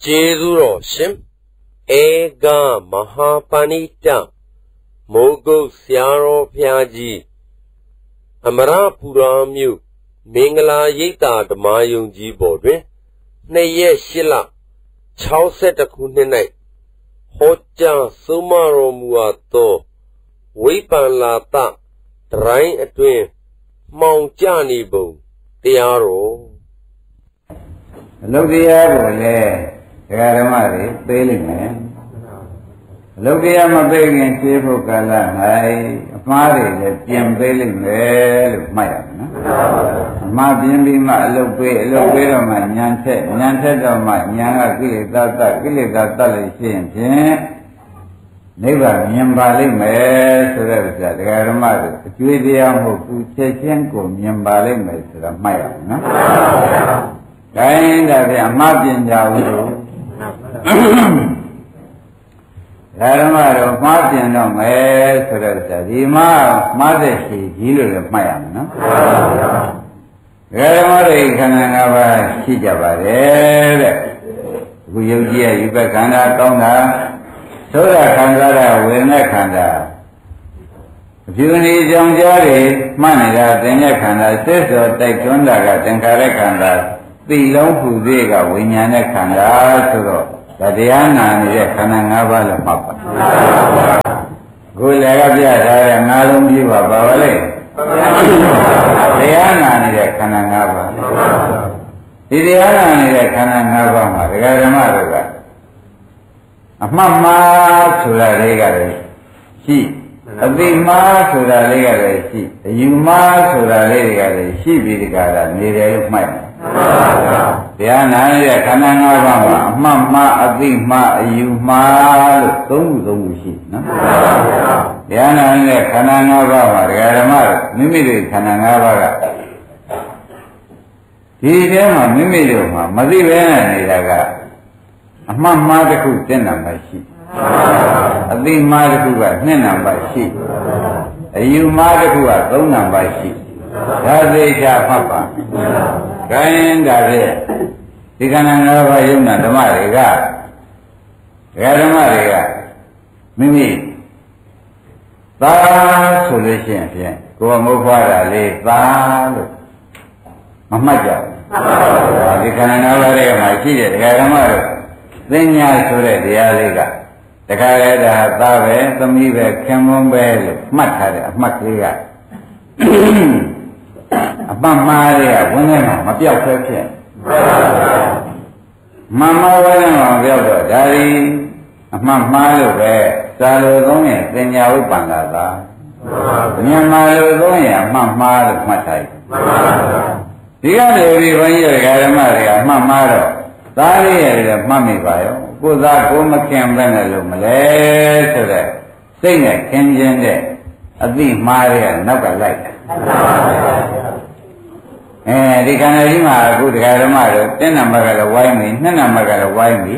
ကျေးဇူးတော်ရှင်ဧကမဟာပဏိတမိုးကုတ်ဆရာတော်ဘုရားကြီးအမရပူရာမြို့မင်္ဂလာရိပ်သာဓမ္မယုံကြီးပေါ်တွင်2 ရက် 8 လ 62 ခုနှစ်၌ဟောကြားဆုံးမတော်မူအပ်သောဝိပ္ပန္လာတဒရိုင်းအတွင်မှောင်ကျနေပုံတရားတော်အလုတ်တရားကိုလည်းဒကာဓမ္မတွေပေးလိမ့်မယ်အလုတ်တရားမပေးခင်ရှင်းဖို့ကာလ၌အမှားတွေလည်းပြင်ပေးလိမ့်မယ်လို့မှတ်ရမယ်နော်အမှားပြင်ပြီးမှအလုတ်ပေးတော့မှဉာဏ်ထက်တော့မှဉာဏ်ကကိလေသာတတ်လို့ရှိရင်ဖြင့်နိဗ္ဗာန်မြင်ပါလိမ့်မယ်ဆိုတဲ့ဥစ္စာဒကာဓမ္မတွေအကျွေးတရားမဟုတ်ဘူးချက်ချင်းကိုမြင်ပါလိမ့်မယ်ဆိုတာမှတ်ရမယ်နော်။ဒါရင်ဒါပြန်အမှားပြင်ကြဘူးလို့ဓမ္မတော်မှားပြင်တော့မယ်ဆိုတော့ဒီမှာတဲ့ရှိကြီးလို့လည်းမှတ်ရမယ်နော်ဓမ္မတွေခန္ဓာ၅ပါးရှိကြပါတယ်တဲ့အခုယုတ်ကြီးရဲ့ယူပခန္ဓာကောင်းတာသောတာခန္ဓာရဝေဒနာခန္ဓာအပြုနေကြောင့်ကြားတွေမှတ်နေတာသင်္ညခန္ဓာစိတ်တော်တိုက်တွန်းတာကသင်္ခါရခန္ဓာသိလုံးဖူသေးကဝိညာဉ်နဲ့ခန္ဓာဆိုတော့ဒါတရားနာနေတဲ့ခန္ဓာ၅ပါးလို့မှတ်ပါကိုယ်လည်းကပြထားတဲ့၅လုံးပြပါပါလေတရားနာနေတဲ့ခန္ဓာ၅ပါးဒီတရားနာနေတဲ့ခန္ဓာ၅ပါးမှာဒကာဓမ္မတို့ကအမှတ်မှားဆိုတာလေးကလည်းရှိအသိမှားဆိုတာလေးကလည်းရှိအယူမှားဆိုတာလေးတွေကလည်းရှိပြီးဒီကရာနေတယ်လို့မှတ်တယ်တရားနာရဲ့ခန္ဓာ၅ပါးမှာအမှတ်မှားအသိမှားအယူမှားလို့သုံးခုရှိနော်တရားနာရဲ့ခန္ဓာ၅ပါးမှာဒကာဓမ္မတို့မိမိတို့ခန္ဓာ၅ပါးကဒီထဲမှာမိမိတို့မှာမသိဘဲနဲ့နေတာကအမှတ်မှားတစ်ခုသင်္နံပါရှိအသိမှားတစ်ခုက2 နံပါတ်ရှိအယူမှားတစ်ခုက3 နံပါတ်ရှိဒါသိချာမှတ်ပါခိုင်းတာဖြင့်ဒီခန္ဓာ၅ပါးယုံနာဓမ္မတွေကဓမ္မတွေကမိမိသာဆိုလို့ရှိရင်ဖြင့်ကိုယ်မဟုတ်ပါတာလေးသာလို့မမှတ်ကြဘူးဒီခန္ဓာ၅ပါးတွေကမှရှိတဲ့ဓမ္မတို့သင်ညာဆိုတဲ့တရားလေးကတခါလေဒါသားပဲသမီးပဲခင်မွန်းပဲလို့မှတ်ထားတဲ့အမှတ်ကလေးကအပမှားတွေကဝင်းထဲမှာမပြောက်ဖဲဖြစ်မမဝင်းထဲမှာမပြောက်တော့ဒါဒီအမှတ်မှားလို့ပဲသာလိုသုံးရင်သင်ညာဝိပ္ပန္နသာမြန်မာလိုသုံးရင်အမှတ်မှားလို့မှတ်ထားဒီကနေပြီးဘုန်းကြီးဓမ္မတွေကအမှတ်မှားတော့သားလေးရဲ့မှတ်မိပါရောကိုယ်သားကိုမခင်ပဲနဲ့လို့မလဲဆိုတဲ့စိတ်နဲ့ခင်ခြင်းတဲ့အသိမှားရဲ့နောက်ကလိုက်ဒီခန္ဓာကြီးမှာအခုတရားဓမ္မတို့1 နံပါတ်ကလည်းဝိုင်းပြီ2 နံပါတ်ကလည်းဝိုင်းပြီ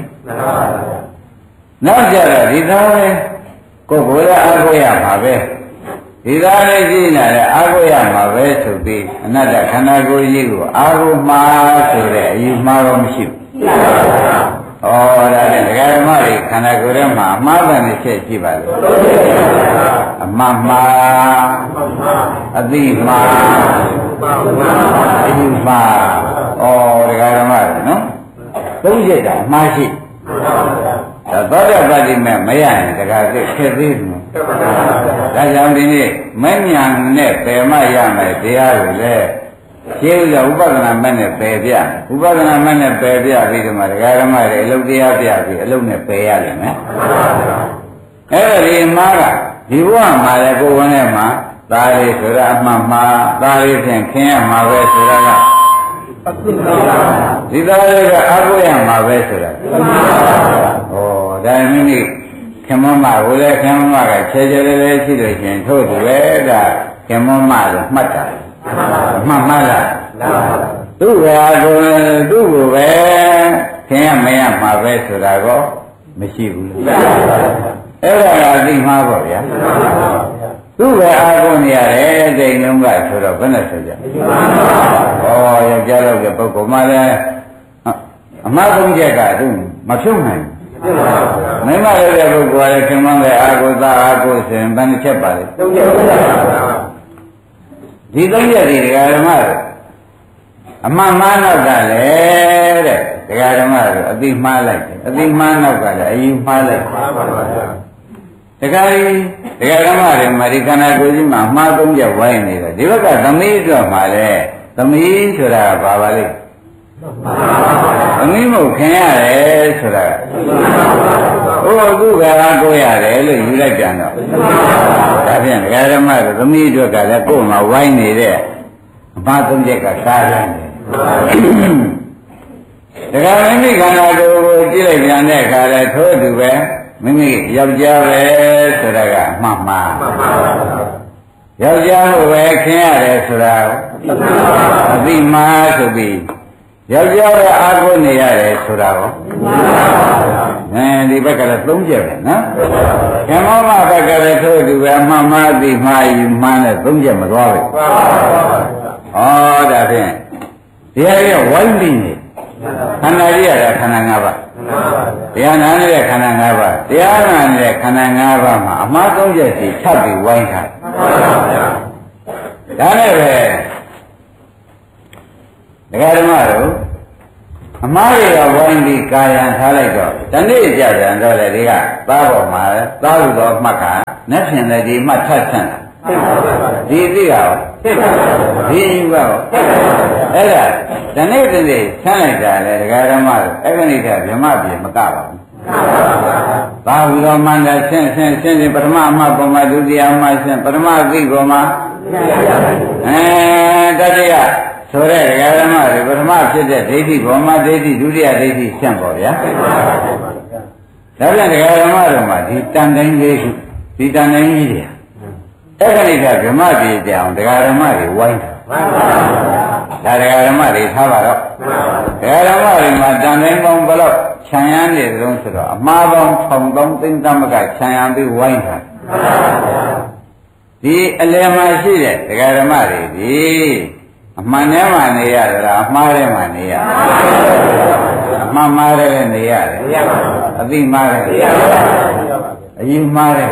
နောက်ကြတော့ဒီသားလေးကိုယ်ကိုယ်လည်းအားကိုးရမှာပဲဒီသားလေးကြည့်လာတယ်အားကိုးရမှာပဲဆိုပြီးအနတ္တခန္ဓာကိုယ်ကြီးကိုအားကိုးမှာဆိုတဲ့အယူမှားတော့မရှိဘူးဩဒါတဲ့ဒကာဓမ္မတွေခန္ဓာကိုယ်ထဲမှာအမှားတန်တဲ့ချက်ရှိပါလေအမှတ်မှားအသိမှားအယူမှားဩဒကာဓမ္မတွေနော်သုံးချက်တာအမှားရှိဒါသောတာပတ္တိမဲ့မရရင်ဒကာသိခက်သေးဘူးဒါကြောင့်ဒီနေ့မဉ္ဇဏ်နဲ့ပယ်မရမယ်တရားကိုလည်းရှင်းဥပဒနာမဲ့နဲ့ပယ်ပြဥပဒနာမဲ့နဲ့ပယ်ပြပြီးဒီမှာဒကာဓမ္မတွေအလုတ်တရားပြပြီးအလုတ်နဲ့ပယ်ရလိမ့်မယ်အဲ့ဒီမှာကဒီဘဝမှာလည်းကိုယ်ဝင်ထဲမှာသားလေးဆိုတာအမှန်မှားသားလေးဖြင့်ခင်ရမှာပဲဆိုတာကဒီသားလေးကအကိုရမှာပဲဆိုတာဩဒါမိမိခင်မမကိုလည်းခင်မမကချဲချဲလေးရှိလို့ရှင်ထို့သူပဲဒါခင်မမလို့မှတ်တာမှတ်မှလားသူ့ဘာကိုသူ့ကိုပဲခင်ရမရမှာပဲဆိုတာကောမရှိဘူးအဲ့ဒါကအသိမှားပါဗျာသူ့ပဲအားကိုးနေရတယ်စိတ်လုံးကဆိုတော့ဘယ်နဲ့ဆိုကြဩယောက်ျားတော့ပုဂ္ဂိုလ်မှလည်းအမှားသုံးချက်ကသူမဖြုတ်နိုင်ဘူးမိမလည်းတဲ့ပုဂ္ဂိုလ်ကလည်းခင်မန်းတဲ့အာကိုသာအာကိုဆိုရင်ဘယ်နှချက်ပါလဲသုံးချက်ပါဒီသုံးချက်ဒီဒကာဓမ္မတို့အမှန်မှန်တော့ကလည်းတဲ့ဒကာဓမ္မတို့အတိမှားလိုက်တယ်အတိမှားနောက်ကလည်းအယူမှားလိုက်ဒကာကြီးဒကာဓမ္မတွေမှာဒီခန္ဓာကိုယ်ကြီးမှာအမှားသုံးချက်ဝိုင်းနေတယ်ဒီဘက်ကသမီးတော့မှာလဲသမီးဆိုတာဘာပါလဲသမီးမို့ခင်ရတယ်ဆိုတာဟိုအခုကကိုရတယ်လို့ယူလိုက်ပြန်တော့ဒါဖြင့်ဒကာဓမ္မတို့သမီးတို့ကလည်းကိုယ်မှာဝိုင်းနေတဲ့အမှားသုံးချက်ကစားတယ်ဒကာမိမိခန္ဓာကိုယ်ကိုကြည့်လိုက်ပြန်တဲ့အခါလဲထိုးတူပဲမိမိယောက်ျားပဲဆိုတာကအမှန်မှားယောက်ျားကိုပဲခင်ရတယ်ဆိုတာအသိမှားဆိုပြီးယောက်ျားပဲအားကိုးနေရတယ်ဆိုတာကိုဒီဘက်ကလည်းသုံးချက်ပဲနော်ဓမ္မမဘက်ကလည်းထိုးတူပဲအမှန်မှားသိမှားယူမှန်းနဲ့သုံးချက်မသွားဘူးဩဒါဖြင့်တရားရဝိုင်းပြီးနေခန္ဓာကြီးရတာခန္ဓာ၅ပါးတရားနာနေတဲ့ခန္ဓာ၅ပါးတရားနာနေတဲ့ခန္ဓာ၅ပါးမှာအမှားသုံးချက်စီချပ်ပြီးဝိုင်းထားဒါနဲ့ပဲဒကာဓမ္မတို့အမှားတွေကဝိုင်းပြီးကာယံထားလိုက်တော့ဒီနေ့ကြပြန်တော့လေဒီကသားပေါ်မှာသားလို့တော့မှတ်ကနဲ့ဖြင့်လည်းဒီမှတ်ထပ်ဆန့်ဒီသိရောဒီယူရောအဲ့ဒါဒီနေ့တည်းဆန်းလိုက်တာလေဒကာဓမ္မတို့အက္ခဏိကဗြဟ္မပြေမကပါဘူးသာဝုရောမန္တဆင်းပထမအမှတ်ပေါ်မှာဒုတိယအမှတ်ဆင်းပထမသိပေါ်မှာတတိယဆိုတဲ့ဒကာဓမ္မတွေပထမဖြစ်တဲ့ဒိဋ္ဌိဘောမဒိဋ္ဌိဒုတိယဒိဋ္ဌိဆင့်ပေါ်ဗျာဒါပြန်ဒကာဓမ္မတို့မှာဒီတန်တိုင်းလေးခုဒီတန်တိုင်းကြီးတွေအဲ့ခဏိကဗြဟ္မပြေကြအောင်ဒကာဓမ္မတွေဝိုင်းတာဒါဒကာဓမ္မတွေထားပါတော့ဒကာဓမ္မတွေမှာတန်တိုင်းပေါင်းဘယ်လောက်ခြံရမ်းနေသလုံးဆိုတော့အမှားပေါင်း1300သိန်းသမကခြံရမ်းပြီးဝိုင်းတာဒီအလယ်မှာရှိတဲ့ဒကာဓမ္မတွေဒီအမှန်နဲ့မှနေရတာအမှားနဲ့မှနေရအမှန်မှားတဲ့နေရတယ်အသိမှားတယ်အယူမှားတယ်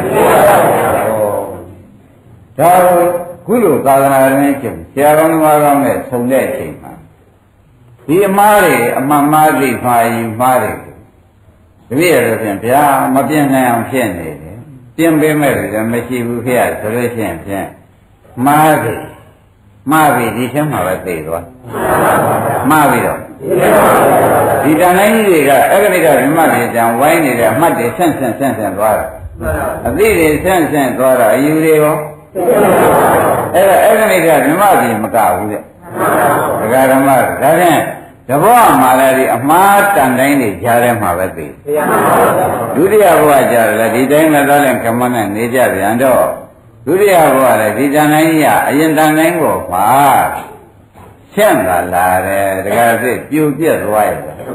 ဒါခုလိုသာသနာ့ရင်းကျင့်ဆရာကောင်းသမားကောင်းနဲ့ဆုံတဲ့အချိန်မှာဒီအမှားတွေအမှန်မှားသိမှားယူမှားတယ်တပည့်ရတော့ဖြင့်ဗျာမပြင်းနိုင်အောင်ဖြစ်နေတယ်ပြင်ပေးမဲ့လည်းမရှိဘူးခေရဆိုလို့ရှိရင်ဖြင့်မှားပြီဒီထဲမှာပဲသိသွားမှားပြီတော့ဒီတန်တိုင်းကြီးတွေကအက္ခဏိကဓမ္မတွေကြံဝိုင်းနေတဲ့အမှတ်တွေဆန့်သွားတာအသိတွေဆန့်သွားတာအယူတွေရောအဲ့ဒါအက္ခဏိကဓမ္မကြီးမကဘူးတဲ့ဒကာဓမ္မဒါဖြင့်တဘောမှာလည်းဒီအမှားတန်တိုင်းတွေကြားထဲမှာပဲသိဒုတိယဘဝကျတော့ဒီတိုင်းလည်းသားလည်းခမနဲ့နေကြပြန်တော့ဒုတိယဘဝလည်းဒီတန်တိုင်းကြီးကအရင်တန်တိုင်းပေါ်မှာဆင့်လာတယ်ဒကာသိပြိုပြက်သွားရဲ့ဒါ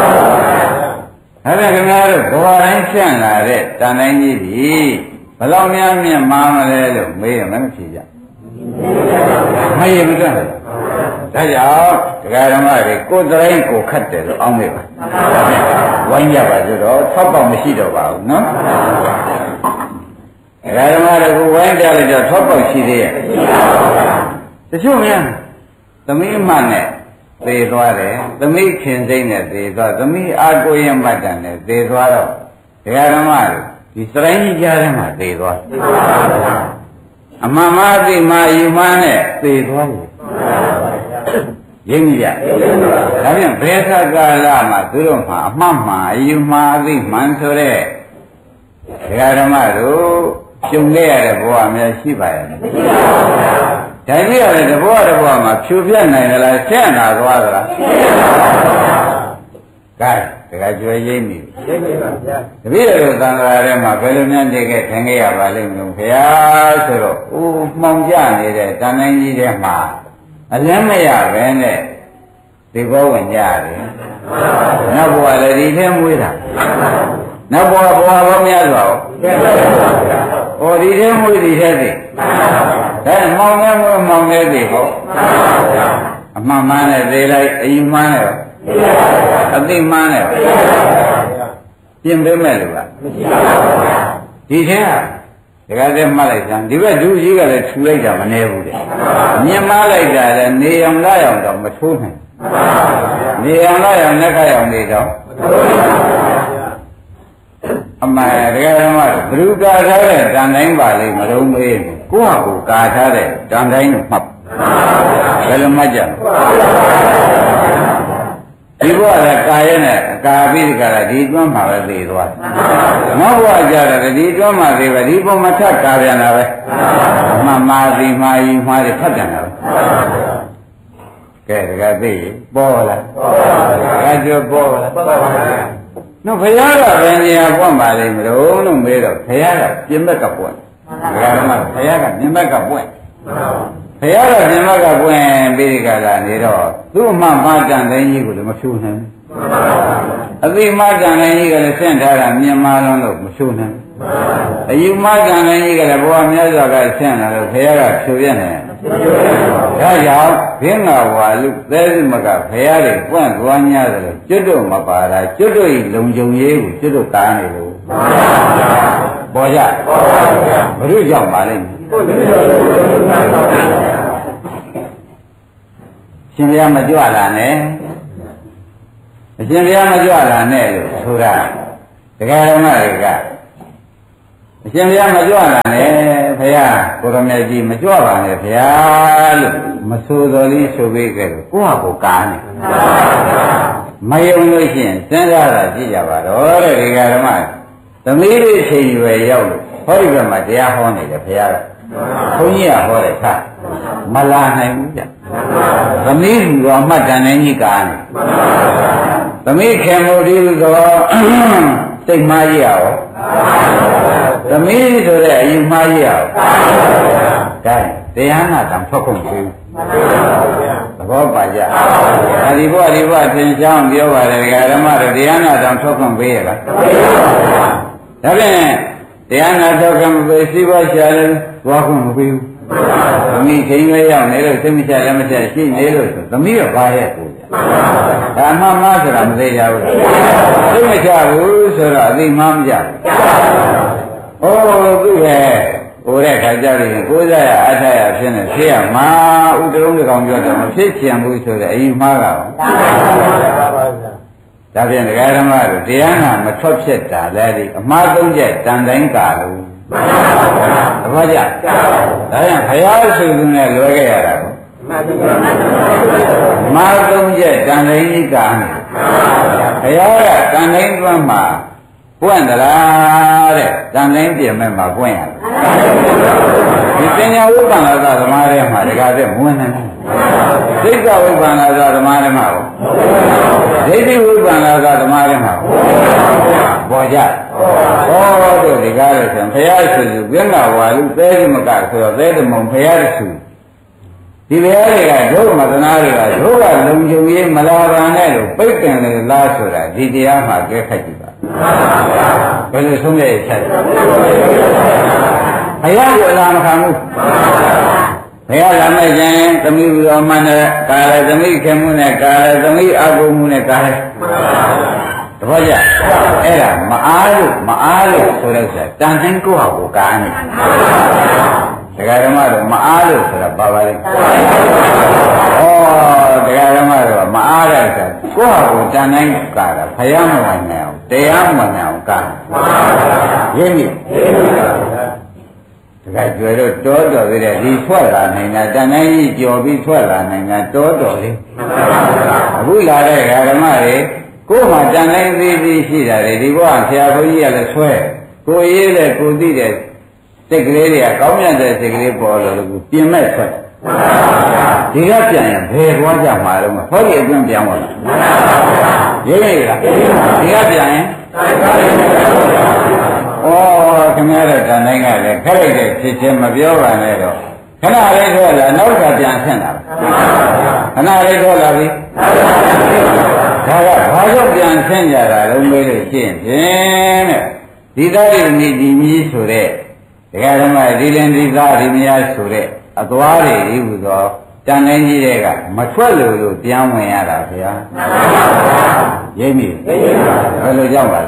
ပြန်ခင်ဗျားတို့ဘဝတိုင်းဆင့်လာတဲ့တန်တိုင်းကြီးဒီဘယ်လောက်များမြင့်မားမလဲလို့မေးရမယ်မဖြေကြမရေမတွက်ဘူးဒါကြောင့်ဒကာဓမ္မတွေကိုယ်တိုင်းကိုခတ်တယ်လို့အောင်းမေးပါဝိုင်းကြပါဆိုတော့ထောက်ပေါက်မရှိတော့ပါဘူးနော်ဒကာဓမ္မတွေကိုဝိုင်းကြလိုက်တော့ထောက်ပေါက်ရှိသေးရဲ့တချို့များသမီးမှနဲ့သေသွားတယ်သမီးခင်စိမ့်နဲ့သေသွားသမီးအာကိုရင်မတ္တန်နဲ့သေသွားတော့ဒကာဓမ္မတွေဒီစရိုင်းကြီးကြားထဲမှာသေသွားအမှန်မှားသိမှယူမှန်းနဲ့သေသွားတယ်ရင်းကြီးရဒါဖြင့်ဘယ်ခါကာလမှာသူတို့မှာအမှန်မှားယူမှားသိမှန်းဆိုတဲ့ဒကာဓမ္မတို့ကျုံခဲ့ရတဲ့ဘဝများရှိပါရဲ့ဒါကြီးရတယ်တဘောမှာဖြူပြတ်နိုင်သလားဆန့်လာသွားသလားကဲတခါကျွေးရင်းပြီပါဗျာတပည့်တော်သံဃာထဲမှာဘယ်လိုများနေခဲ့ထိုင်ခဲ့ရပါလိမ့်မလို့ခင်ဗျာဆိုတော့မှောင်ကြနေတဲ့တန်တိုင်းကြီးထဲမှာအလန်းမရပဲနဲ့ဒီဘောဝင်ကြတယ်နောက်ဘဝလည်းဒီထဲမွေးတာနောက်ဘဝပေါင်းများစွာဟောဒီထဲမွေးဒီထဲသိဒါမှောင်နေသိဟောအမှန်မှန်နဲ့သိလိုက်အယူမှန်နဲ့အသိမှန်းနဲ့ပြင်ပေးမဲ့လို့ကဒီထဲကဒါကတည်းမှတ်လိုက်စမ်းဒီဘက်ဒုကြီးကလည်းထူလိုက်တာမနေဘူးတဲ့မြင်မလိုက်တာလည်းနေအောင်လာအောင်တော့မထိုးနိုင်နေအောင်လာအောင်လက်ခတ်အောင်နေတော့အမှန်တရားဓမ္မဘ누구ကာထားတဲ့တန်တိုင်းပါလိမ့်မလုံးမေးကိုယ့်ဟာကိုယ်ကာထားတဲ့တန်တိုင်းကိုမှတ်ဘယ်လိုမှတ်ကြဒီဘဝကကာယနဲ့ကာပြီးကြတာဒီတွန်းမှာပဲသိသွားနောက်ဘဝကြတာဒီတွန်းမှာသိပဲဒီပုံမှာထပ်ကာပြန်တာပဲမှန်မှာဒီမှာယူမှာတွေထပ်ပြန်တာပဲကဲဒါကသိပေါ်လာကဲကြောပေါ်လာနော်ဘုရားကဘယ်နေရာပွင့်ပါလိမ့်မလို့မေးတော့ဘုရားကပြင်ဘက်ကပွင့်ဒါကမှဘုရားကပြင်ဘက်ကပွင့်ဘုရားကပြင်ဘက်ကပွင့်ပြီးကြတာနေတော့သူ့မှမတန်တိုင်းကြီးကိုလည်းမဖြူနိုင်ဘူးအသိမတန်တိုင်းကြီးကလည်းဆင့်ထားတာမြင်မာလုံးလို့မဖြူနိုင်ဘူးအယူမတန်တိုင်းကြီးကလည်းဘဝမြတ်စွာကဆင့်လာလို့ဘုရားကဖြူပြနေတယ်ဒါကြောင့်ဘင်းငါဝါလူသဲသမကဘုရားတွေပွင့်သွား냐တယ်လို့ကျွတ်တို့မပါတာကျွတ်တို့ဤလုံခြုံရေးကိုကျွတ်တို့ကားနေလို့ပေါ်ကြဘုရုကြောင့်ပါလိမ့်မယ်ရှင်ဘုရားမကြွလာနဲ့အရှင်ဘုရားမကြွလာနဲ့လို့ဆိုတာတရားဓမ္မတွေကအရှင်ဘုရားမကြွလာနဲ့ဘုရားကိုရမေကြီးမကြွပါနဲ့ဘုရားလို့မဆိုတော်လေးဆိုပေးခဲ့လို့ကိုယ့်ဟာကိုယ်ကားနေမယုံလို့ရှိရင်စဉ်းစားတာကြည့်ကြပါတော့တဲ့တရားဓမ္မသမီးလေးအချိန်ရွယ်ရောက်လို့ဟောဒီဘက်မှာတရားဟောနေတယ်ဘုရားကဘုန်းကြီးကဟောတယ်ခါမလာနိုင်ဘူးဗျသမီးလူတော်အမှတ်တန်နေကြီးကားနေသမီးခင်မို့ဒီတော့စိတ်မှားရရောသမီးဆိုတဲ့အယူမှားရရောဒါတရားနာတောင်ထွက်ကုန်ပြီသဘောပါကြဒီဘဝသင်ချောင်းပြောပါတယ်ဓမ္မတွေတရားနာတောင်ထွက်ကုန်ပေးရလားဒါဖြင့်တရားနာထွက်ကုန်ပေးစီးပွားရှာတယ်ဘွားကုန်မပေးဘူးသမီးချိန်ရွယ်ရောက်နေလို့စိတ်မချလည်းမချရှိနေလို့ဆိုသမီးကဘာရဲ့ကိုဒါမှမဆိုတာမသေးကြဘူးစိတ်မချဘူးဆိုတော့အသိမှမကြဘူးဩသူ့ရဲ့ဟိုတဲ့ခါကြလို့ကိုးစားရအထာရဖြစ်နေဖြစ်ရမှာဥတလုံးတစ်ကောင်ပြောတယ်မဖြစ်ချင်ဘူးဆိုတဲ့အယူမှားကပါဒါဖြင့်ဒကာဓမ္မတို့တရားနာမထွက်ဖြစ်တာလည်းဒီအမှားသုံးချက်တန်တိုင်းကာလို့သဘောကျဒါကြောင့်ဘုရားရှိခိုးနဲ့လွယ်ခဲ့ရတာကိုမာသုံးချက်တန်တိုင်းကြီးကာနေဘုရားကတန်တိုင်းသွမ်းမှာပွင့်သလားတဲ့တန်တိုင်းပြင်မဲ့မှာပွင့်ရတယ်ဒီပညာဝိပ္ပန္နသသမားထဲမှာတကားတဲ့မဝင်နိုင်ဘူးသိက္ခာဝိပ္ပန္နသသမားထဲမှာရောဒိဋ္ဌိဝိပ္ပန္နသသမားထဲမှာပေါ်ကြဟောတို့ဒီကားလို့ဆိုရင်ဘုရားဆိုသူပြင်းလာဝါလူသဲသမကဆိုတော့သဲသမုံဘုရားသူဒီဘုရားတွေကဒုမသနာတွေကဒုကလုံခြုံရေးမလာပါနဲ့လို့ပိတ်တယ်လေလားဆိုတာဒီတရားမှာကြဲခတ်ကြည့်ပါဘယ်လိုဆုံးဖြတ်ရချက်ဘုရားကလာမခံဘူးဘုရားလာမဲ့ခြင်းသမီးတော်မှနဲ့ကာလသမီးခင်မှုနဲ့ကာလသမီးအကုန်မှုနဲ့ကာလတပည့်ကြအဲ့ဒါမအားလို့ဆိုတဲ့ဆိုတန်တိုင်းကိုယ့်ဟာကိုကားနေဒကာဓမ္မတို့မအားလို့ဆိုတာပါပါလိမ့်ဩဒကာဓမ္မတို့မအားတဲ့ဆိုကိုယ့်ဟာကိုတန်တိုင်းကာတာဘုရားမဝင်နိုင်အောင်တရားမဝင်အောင်ကာရင်းပြီတခါကျွယ်တော့တောတော်သေးတယ်ဒီထွက်လာနိုင်တာတန်တိုင်းကြီးကြော်ပြီးထွက်လာနိုင်တာတောတော်လေးအခုလာတဲ့ဓမ္မတွေကိုယ်မှတန်တိုင်းသေးသေးရှိတာလေဒီဘဝဆရာဘုန်းကြီးကလည်းဆွဲကိုရေးတယ်ကိုသိတယ်စိတ်ကလေးတွေကကောင်းမြတ်တဲ့စိတ်ကလေးပေါ်လို့ပြင်မဲ့ဆွဲဒီကပြန်ရင်ဘယ်ဘဝကြမှာတော့ဟောဒီအတွင်းပြန်သွားလားရေးရလားဒီကပြန်ရင်ဩခင်ဗျားတို့တန်တိုင်းကလည်းခက်လိုက်တဲ့ဖြစ်ချင်းမပြောပါနဲ့တော့ခဏလေးထွက်လာနောက်ကပြန်ဆင့်လာခဏလေးထွက်လာပြီဒါကဘာကြောင့်ပြန်ဆင့်ကြတာလုံးမေးလို့ရှင်းဖြင့်တဲ့ဒီသားရည်ဒီမြည်ဆိုတဲ့ဒကာဓမ္မဒီလင်ဒီသားဒီမယားဆိုတဲ့အသွားတွေဟူသောတန်တိုင်းကြီးတွေကမထွက်လို့ပြန်ဝင်ရတာဗျာရိပ်မိဘယ်လိုကြောက်ပါလဲ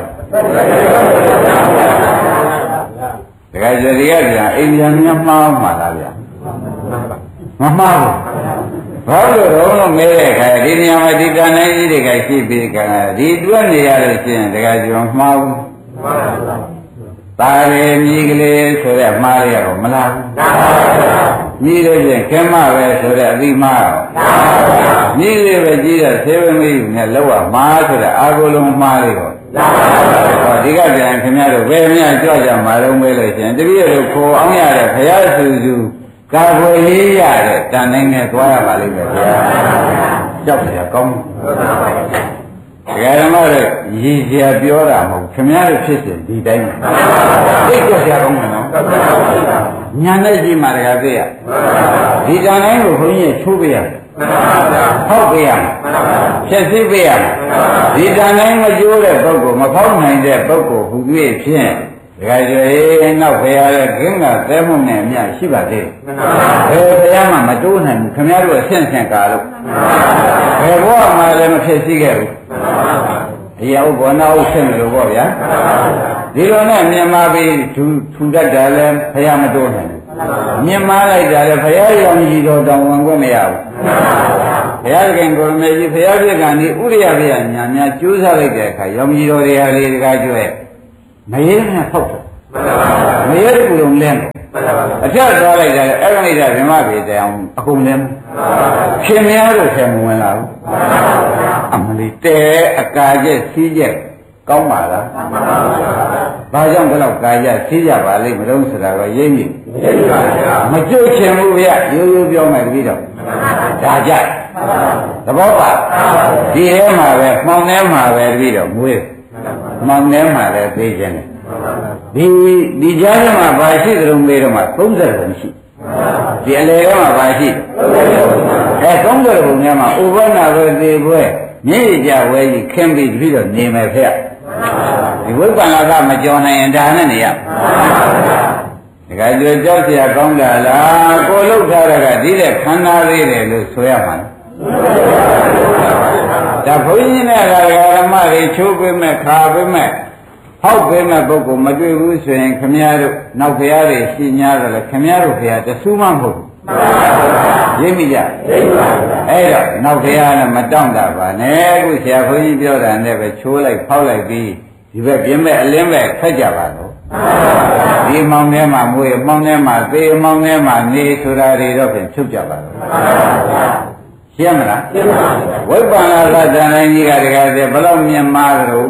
တခါကျဒီကပြန်အိမ်ပြန်မှားမှာလားဗျာမမှားဘူးဘာလို့တော့မဲတဲ့ခါဒီနေရာမှာဒီတန်တိုင်းကြီးတွေကရှိပြီးခါဒီတွက်နေရလို့ရှိရင်တခါကျမှားဘူးတာရေမြည်ကလေးဆိုတဲ့မှားရတော့မလားမြည်လို့ချင်းခင်မပဲဆိုတဲ့အသီးမှားတော့မြည်လေးပဲကြီးတဲ့ဆေးဝင်းလေးနဲ့လောက်မှားဆိုတဲ့အာကိုလုံးမှားလေးတော့ဟောဒီကပြန်ခင်ဗျားတို့ဘယ်မြကြွကြမှာတော့မဲလို့ချင်းတပည့်တို့ခေါ်အောင်ရတဲ့ဘုရားစုစုကာကွယ်ရေးရတဲ့တန်တိုင်းနဲ့သွားရပါလိမ့်မယ်ဗျာကြောက်ကြကောင်းဒကာဓမ္မတို့ရည်စရာပြောတာမဟုတ်ခင်ဗျားတို့ဖြစ်စဉ်ဒီတိုင်းပဲသိကြစရာကောင်းတယ်နော်ညာနဲ့ကြည့်မှတကားသိရဒီတန်တိုင်းကိုဘုန်းကြီးချိုးပေးရတယ်ဖောက်ပေးရမယ်ဖြည့်ဆည်းပေးရမယ်ဒီတန်တိုင်းမကျိုးတဲ့ပုဂ္ဂိုလ်မဖောက်နိုင်တဲ့ပုဂ္ဂိုလ်ဟူ၍ဖြင့်ဒကာကျွေးနောက်ဖရာရဲ့ခင်းကသဲမှုနဲ့အမြရှိပါသေးတယ်ဘယ်ဖရာမှမတိုးနိုင်ဘူးခင်ဗျားတို့အဆင့်ဆင့်ကာလို့ဘယ်ဘဝမှာလည်းမဖြစ်စည်းခဲ့ဘူးဒီအုပ်ဘောနာအုပ်ဆင့်လို့ပေါ့ဗျာဒီလိုနဲ့မြန်မာပြည်ထူတတ်တယ်လည်းဖရာမတိုးနိုင်ဘူးမြန်မာလိုက်တာလည်းဖရာရောင်ကြီးတော်တောင်ဝင်ခွင့်မရဘူးဘုရားခင်ကိုရမေကြီးဘုရားပြကနေဥရိယပြညာများကျိုးစားလိုက်တဲ့အခါရောင်ကြီးတော်တွေဟာလေတကားကျွဲမရဲနဲ့ဖောက်တယ်မရဲကူလုံးလဲအထက်သွားလိုက်တယ်အဲ့ဒီကဓမ္မပြေတဲ့အောင်အကုန်လဲခင်များတို့ဆယ်မဝင်လာဘူးအမလီတဲအကာကျက်စီးကျက်ကောင်းပါလားဘာကြောင့်ဒီလောက်ကာကျစီးကြပါလိမ့်မလို့ဆိုတာကရိပ်မိမကြွချင်ဘူးဗျရိုးရိုးပြောမယ်တပည့်တော်ဒါကြသဘောပါဒီထဲမှာပဲမှောင်ထဲမှာပဲတပည့်တော်မွေးမှောင်ထဲမှာလည်းသိခြင်းတယ်ဒီကြားထဲမှာဘာရှိသလုံးမေးတော့မှ30လုံးရှိဒီအလေထဲမှာဘာရှိ30လုံးထဲမှာဥပနာပဲသေပွဲမြည်ကြဝဲကြီးခင်းပြီးတပည့်တော်နေမယ်ဖေဒီဝိပ္ပန္နကမကြော်နိုင်ရင်ဒါနဲ့နေရဒကာကျွေးကြောက်เสียကောင်းတာလားကိုလှုပ်ထားတာကဒီတဲ့ခန္ဓာသေးတယ်လို့ဆိုရမှာဒါဘုန်းကြီးနဲ့ဓမ္မတွေချိုးပေးမဲ့ခါပေးမဲ့ဟောက်ပေးမဲ့ပုဂ္ဂိုလ်မတွေ့ဘူးဆိုရင်ခမည်းတော်နောက်ဖရာတွေရှင်း냐တယ်လေခမည်းတော်ဖရာတဆူးမှမဟုတ်ဘူးရိပ်မိကြအဲ့တော့နောက်ဖရာနဲ့မတောင့်တာပါနဲ့အခုဆရာဘုန်းကြီးပြောတာနဲ့ပဲချိုးလိုက်ဖောက်လိုက်ပြီးဒီဘက်ပြင်းမဲ့အလင်းမဲ့ဖက်ကြပါတော့ဒီမောင်ထဲမှာမွေးမောင်ထဲမှာသေမောင်ထဲမှာနေဆိုတာတွေတော့ပြန်ချုပ်ကြပါတော့ရှင်းမလားရှင်းပါပြီဝိပ္ပန္နကတန်တိုင်းကြီးကတကယ်ဘယ်လောက်မြင်မာတော့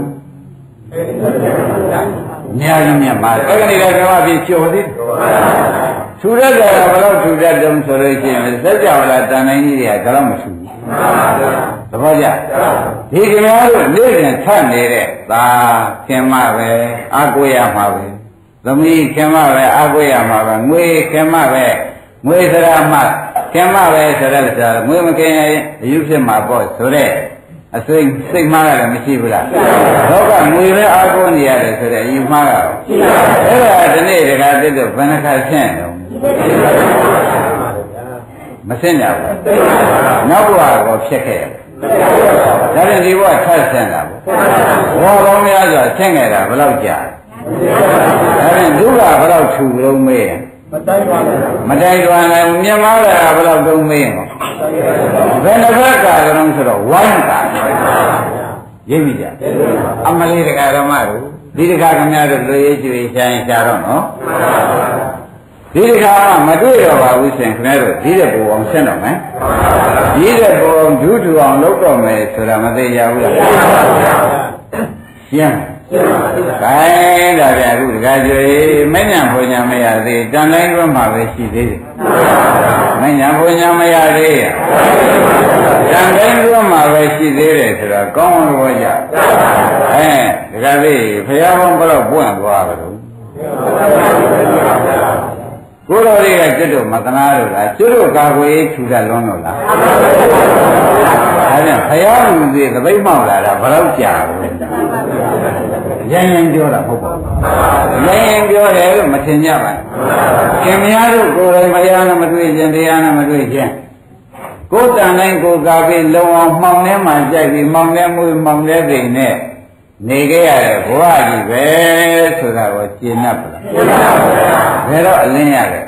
များကြီးမြတ်ပါအဲ့ဒီကဓမ္မပြေကျော်သေးထူရတဲ့ဘယ်လောက်ထူတတ်တုံးဆိုလို့ရှိရင်စัจ java လာတန်တိုင်းကြီးတွေကဒါတော့မထူဘူးသဘောကျဒီခင်ဗျားတို့နေ့စဉ်ထပ်နေတဲ့သာခင်မပဲအာကိုရမှာပဲသမီးခင်မပဲအာကိုရမှာပဲငွေခင်မပဲငွေစရာမှခင်မပဲဆိုတဲ့စရာငွေမခင်ရင်အယူဖြစ်မှာပေါ့ဆိုတဲ့အစိတ်မှားရတယ်မရှိဘူးလားတော့ကငွေပဲအားကိုးနေရတယ်ဆိုတဲ့အယူမှားတာအဲ့ဒါဒီနေ့တခါတည်းတော့ဘယ်နှခါဆင့်တော့မဆင့်ကြဘူးနောက်ဘဝကောဖြစ်ခဲ့တယ်ဒါပြန်ဒီဘဝထပ်ဆင့်တာဘောဘောများစွာဆင့်ခဲ့တာဘယ်လောက်ကြာဒါပြန်ဒုက္ခဘယ်လောက်ထူလုံးမေးမတိုင်ပါဘူးမတိုင်ပါနဲ့မြင်မားတာဘယ်လောက်တုံးမေးရောဘယ်နှဘက်ကကြုံဆိုတော့ဝိုင်းတာရိပ်ပြီကြအမလေးတက္ကဓမ္မတို့ဒီတက္ကခင်ဗျားတို့လူရေးကျွေးဆိုင်ရှာတော့နော်ဒီတက္ကမတွေ့တော့ပါဘူးရှင်ခင်ဗျားတို့ဒီတဲ့ပူအောင်ဆင်းတော့မယ်ဒီတဲ့ပူအောင်ဒုထူအောင်လုပ်တော့မယ်ဆိုတာမသိကြဘူးလားရှင်းခိုင်းဒါပြအခုတခါကျွေးမညံဖွညာမရသေးတန်တိုင်းတွင်းမှာပဲရှိသေးတယ်မညံဖွညာမရသေးရတန်တိုင်းတွင်းမှာပဲရှိသေးတယ်ဆိုတာကောင်းလို့ကြတခါလေးဘုရားဘုံဘလောက်ပွင့်သွားကြလို့ကိုယ်တော်တွေကကျွတ်တို့မသနာတို့လားကျွတ်တို့ကာကွယ်ထူတာလွန်းတော့လားဒါပြန်ဘုရားလူတွေသပိတ်မောက်လာတာဘယ်တော့ကြာဘူးရန်ရန်ပြောတာမဟုတ်ပါဘူးရန်ရန်ပြောတယ်လို့မထင်ကြပါဘူးခင်ဗျားတို့ကိုယ်တိုင်ဘုရားနဲ့မတွေ့ခြင်းတရားနဲ့မတွေ့ခြင်းကိုယ်တန်တိုင်းကိုကာပြီးလုံအောင်မှောင်ထဲမှာကြိုက်ပြီးမှောင်ထဲမွေးမှောင်ထဲသိနဲ့နေခဲ့ရတဲ့ဘဝကြီးပဲဆိုတာကိုရှင်း납ပါလားရှင်း납ပါဗျာဘယ်တော့အလင်းရတယ်